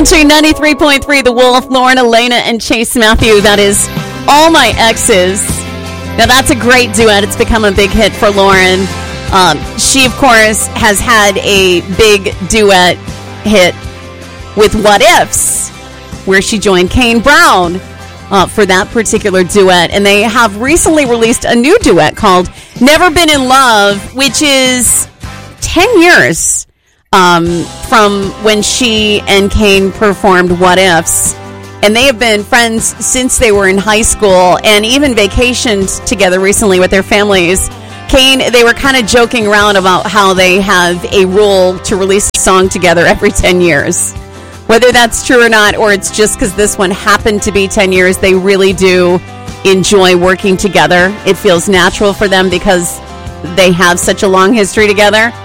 Country 93.3, The Wolf, Lauren, Elena, and Chase Matthew. That is All My Exes. Now, that's a great duet. It's become a big hit for Lauren. She, of course, has had a big duet hit with What Ifs, where she joined Kane Brown for that particular duet. And they have recently released a new duet called Never Been in Love, which is 10 years from when she and Kane performed What Ifs. And they have been friends since they were in high school and even vacationed together recently with their families. Kane, they were kind of joking around about how they have a rule to release a song together every 10 years. Whether that's true or not, or it's just because this one happened to be 10 years, they really do enjoy working together. It feels natural for them because they have such a long history together.